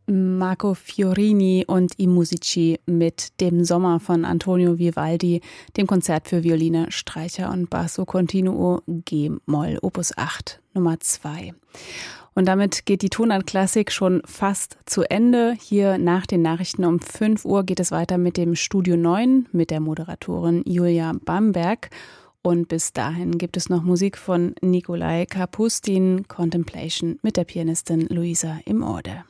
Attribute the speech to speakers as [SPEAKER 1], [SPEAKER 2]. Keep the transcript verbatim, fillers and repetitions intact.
[SPEAKER 1] Marco Fiorini und I Musici mit dem Sommer von Antonio Vivaldi, dem Konzert für Violine, Streicher und Basso Continuo G-Moll, Opus acht, Nummer zwei. Und damit geht die Tonart-Klassik schon fast zu Ende. Hier nach den Nachrichten um fünf Uhr geht es weiter mit dem Studio neun mit der Moderatorin Julia Bamberg. Und bis dahin gibt es noch Musik von Nikolai Kapustin, Contemplation mit der Pianistin Luisa Imorde.